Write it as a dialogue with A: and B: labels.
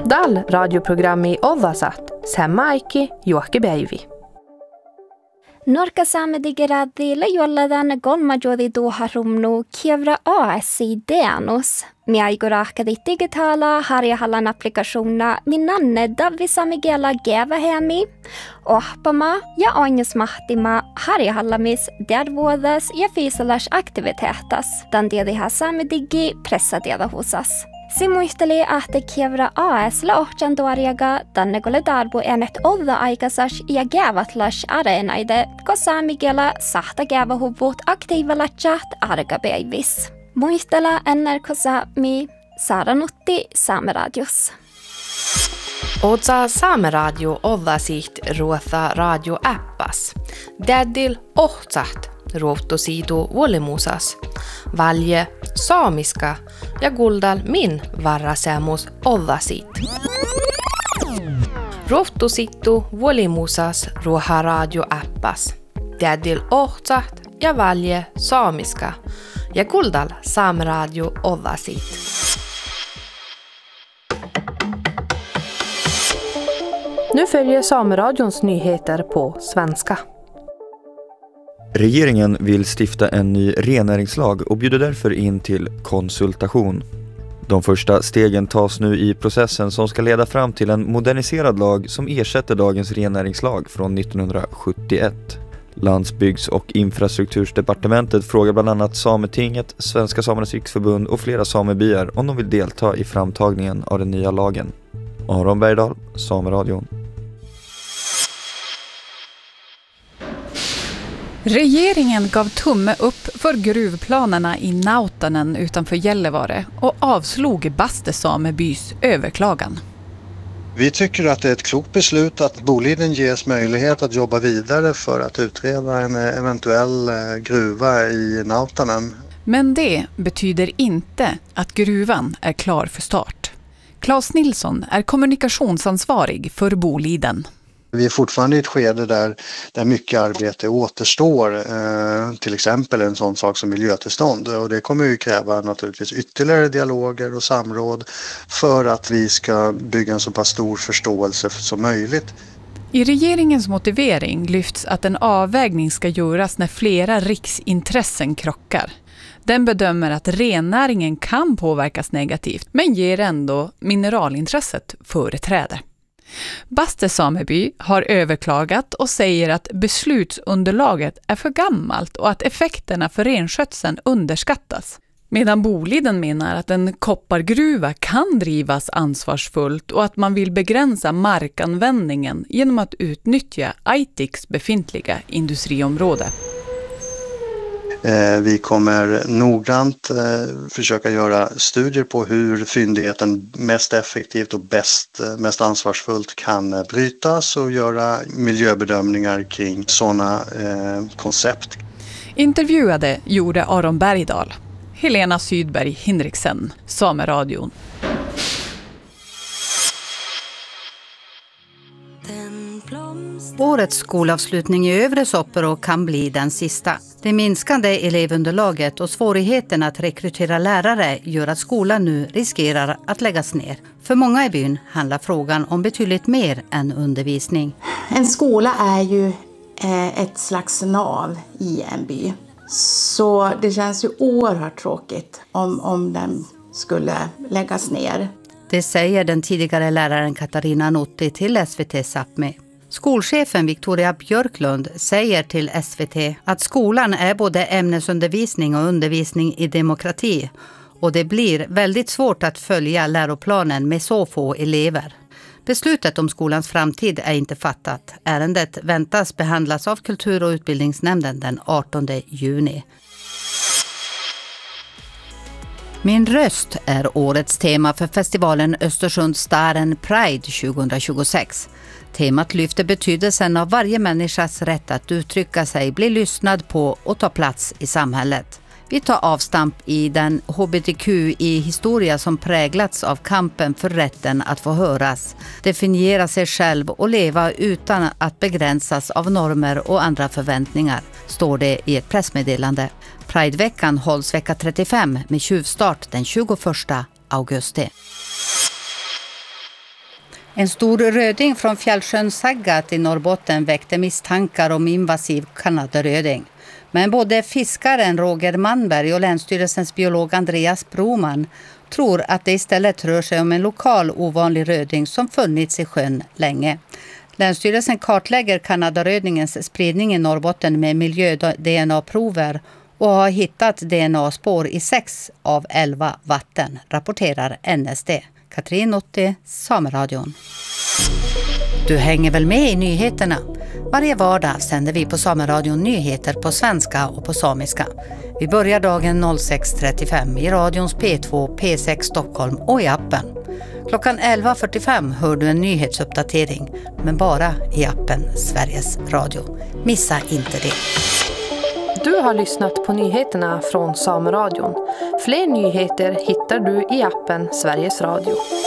A: Dal radioprogrammi Ovasat, Semmaikki Juokkipäivi.
B: Norka saamedigeradilla jolladan golmajodi doharumnu kievra ASI-deanus. Miaigorahkadit digitala harjahallan applikationa minanne davvisamigela gevahemi. Ohpama ja ainesmahtima harjahallamis dervuodas ja fysilas aktivitetas. Dandiadiha saamedigi pressadeda hosas. Simuisteli ahte kievra AS-la ohjanduariaga dannegole darbu enet olla aikasas ja gevatlas arenaide, kosa migela sahta gevahuvut aktiivalatjat argapäivis. Muistella ennär kosa mi Saaranutti Saameradios.
A: Otsa Saameradio Ovasiht ruotha radioappas. Daddil ohtsat ruottosiidu vuolimusas. Valje saamiska ja guldal min varrasemus Ovasiit. Ruottosittu vuolimusas ruoha radioappas. Daddil ohtsat ja valje saamiska ja guldal Saameradio Ovasiit. Nu följer Saameradions nyheter på svenska.
C: Regeringen vill stifta en ny rennäringslag och bjuder därför in till konsultation. De första stegen tas nu i processen som ska leda fram till en moderniserad lag som ersätter dagens rennäringslag från 1971. Landsbygds- och infrastruktursdepartementet frågar bland annat Sametinget, Svenska Samernas Riksförbund och flera samebyar om de vill delta i framtagningen av den nya lagen. Aron Bergdahl, Sameradion.
D: Regeringen gav tumme upp för gruvplanerna i Nautanen utanför Gällivare och avslog Baste samebys överklagan.
E: Vi tycker att det är ett klokt beslut att Boliden ges möjlighet att jobba vidare för att utreda en eventuell gruva i Nautanen.
D: Men det betyder inte att gruvan är klar för start. Claes Nilsson är kommunikationsansvarig för Boliden.
E: Vi är fortfarande i ett skede där mycket arbete återstår, till exempel en sån sak som miljötillstånd. Och det kommer ju kräva naturligtvis ytterligare dialoger och samråd för att vi ska bygga en så pass stor förståelse som möjligt.
D: I regeringens motivering lyfts att en avvägning ska göras när flera riksintressen krockar. Den bedömer att rennäringen kan påverkas negativt men ger ändå mineralintresset företräde. Baste sameby har överklagat och säger att beslutsunderlaget är för gammalt och att effekterna för renskötseln underskattas. Medan Boliden menar att en koppargruva kan drivas ansvarsfullt och att man vill begränsa markanvändningen genom att utnyttja Aitiks befintliga industriområde.
E: Vi kommer noggrant försöka göra studier på hur fyndigheten mest effektivt och mest ansvarsfullt kan brytas och göra miljöbedömningar kring sådana koncept.
D: Intervjuade gjorde Aron Bergdahl. Helena Sydberg Hinriksen, Sameradion.
F: Årets skolavslutning i Övre Soppero kan bli den sista. Det minskande elevunderlaget och svårigheten att rekrytera lärare gör att skolan nu riskerar att läggas ner. För många i byn handlar frågan om betydligt mer än undervisning.
G: En skola är ju ett slags nav i en by. Så det känns ju oerhört tråkigt om den skulle läggas ner.
F: Det säger den tidigare läraren Katarina Nutti till SVT Sápmi. Skolchefen Victoria Björklund säger till SVT att skolan är både ämnesundervisning och undervisning i demokrati och det blir väldigt svårt att följa läroplanen med så få elever. Beslutet om skolans framtid är inte fattat. Ärendet väntas behandlas av Kultur- och utbildningsnämnden den 18 juni. Min röst är årets tema för festivalen Östersund Staren Pride 2026. Temat lyfter betydelsen av varje människas rätt att uttrycka sig, bli lyssnad på och ta plats i samhället. Vi tar avstamp i den hbtqi-historia som präglats av kampen för rätten att få höras, definiera sig själv och leva utan att begränsas av normer och andra förväntningar, står det i ett pressmeddelande. Prideveckan hålls vecka 35 med tjuvstart den 21 augusti. En stor röding från Fjällsjön Saggat i Norrbotten väckte misstankar om invasiv kanadaröding. Men både fiskaren Roger Manberg och Länsstyrelsens biolog Andreas Broman tror att det istället rör sig om en lokal ovanlig röding som funnits i sjön länge. Länsstyrelsen kartlägger kanadarödingens spridning i Norrbotten med miljö-DNA-prover och har hittat DNA-spår i 6 av 11 vatten, rapporterar NSD. Katrin Otti, Sameradion. Du hänger väl med i nyheterna? Varje vardag sänder vi på Sameradion nyheter på svenska och på samiska. Vi börjar dagen 06.35 i radions P2, P6 Stockholm och i appen. Klockan 11.45 hör du en nyhetsuppdatering, men bara i appen Sveriges Radio. Missa inte det.
A: Du har lyssnat på nyheterna från Sameradion. Fler nyheter hittar du i appen Sveriges Radio.